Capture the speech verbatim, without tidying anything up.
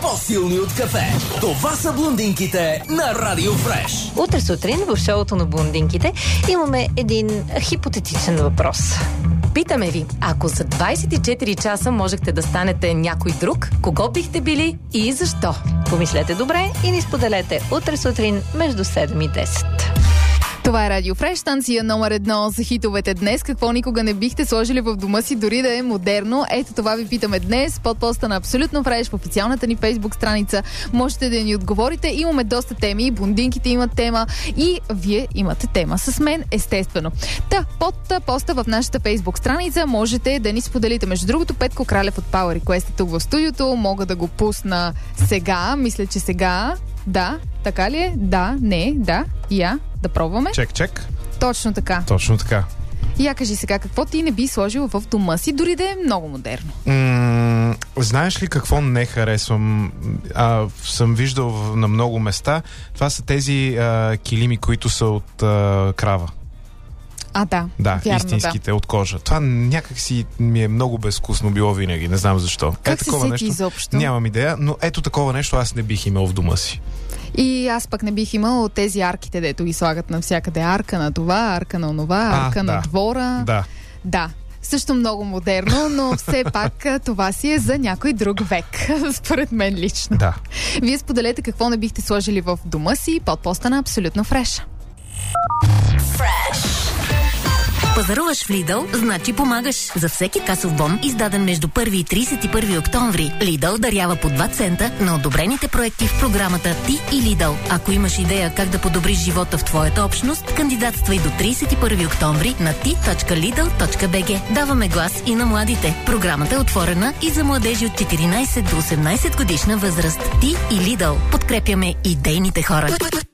по-силни от кафе. Това са блондинките на Радио Фреш. Утре сутрин в шоуто на блондинките имаме един хипотетичен въпрос. Питаме ви, ако за двайсет и четири часа можехте да станете някой друг, кого бихте били и защо? Помислете добре и ни споделете утре сутрин между седем и десет. Това е Радио Фреш, станция номер едно за хитовете днес. Какво никога не бихте сложили в дома си, дори да е модерно? Ето това ви питаме днес под поста на Абсолютно Фреш в официалната ни Фейсбук страница. Можете да ни отговорите. Имаме доста теми. Блондинките имат тема и вие имате тема с мен, естествено. Та, под поста в нашата Фейсбук страница можете да ни споделите. Между другото, Петко Кралев от Power Request е тук в студиото. Мога да го пусна сега. Мисля, че сега... Да, така ли е? Да, не, да, я, да пробваме. Чек, чек. Точно така. Точно така. Я кажи сега, какво ти не би сложил в дома си, дори да е много модерно? М- знаеш ли какво не харесвам? А, съм виждал в, на много места. Това са тези а, килими, които са от а, крава. А, да. Да, вярно, истинските да. от кожа. Това някак си ми е много безвкусно било винаги. Не знам защо. Как е, се сети изобщо? Нямам идея, но ето такова нещо аз не бих имал в дома си. И аз пък не бих имал тези арките, дето ги слагат навсякъде. Арка на това, арка на онова, арка а, на да. двора. Да. Да. Също много модерно, но все пак това си е за някой друг век. Според мен лично. Да. Вие споделете какво не бихте сложили в дома си под поста на Абсолютно Фреш. Фреш. Пазаруваш в Lidl, значи помагаш. За всеки касов бон, издаден между първи и трийсет и първи октомври, Lidl дарява по два цента на одобрените проекти в програмата Ти и Lidl. Ако имаш идея как да подобриш живота в твоята общност, кандидатствай до трийсет и първи октомври на ти точка лидъл точка би джи. Даваме глас и на младите. Програмата е отворена и за младежи от четиринайсет до осемнайсет годишна възраст. Ти и Lidl. Подкрепяме идейните хора.